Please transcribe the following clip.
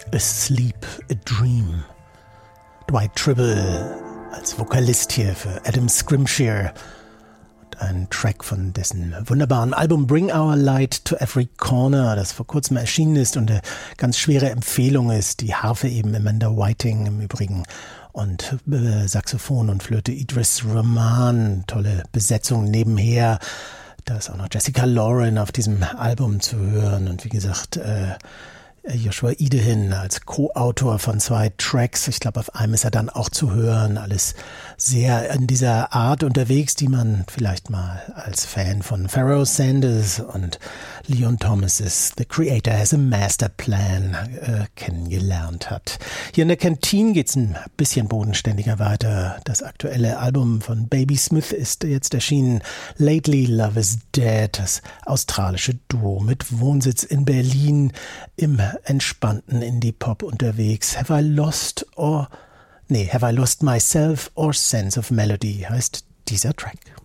Asleep, a Dream. Dwight Tribble als Vokalist hier für Adam Scrimshire. Und ein Track von dessen wunderbaren Album Bring Our Light to Every Corner, das vor kurzem erschienen ist und eine ganz schwere Empfehlung ist. Die Harfe eben Amanda Whiting im Übrigen und Saxophon und Flöte Idris Rahman. Tolle Besetzung nebenher. Da ist auch noch Jessica Lauren auf diesem Album zu hören und wie gesagt, Joshua Idehin als Co-Autor von 2 Tracks. Ich glaube, auf einem ist er dann auch zu hören. Alles sehr in dieser Art unterwegs, die man vielleicht mal als Fan von Pharoah Sanders und Leon Thomas's The Creator Has a Master Plan kennengelernt hat. Hier in der Kantine geht's ein bisschen bodenständiger weiter. Das aktuelle Album von Baby Smith ist jetzt erschienen. Lately Love is Dead, das australische Duo mit Wohnsitz in Berlin, im entspannten Indie-Pop unterwegs. Have I Lost Myself or Sense of Melody heißt dieser Track.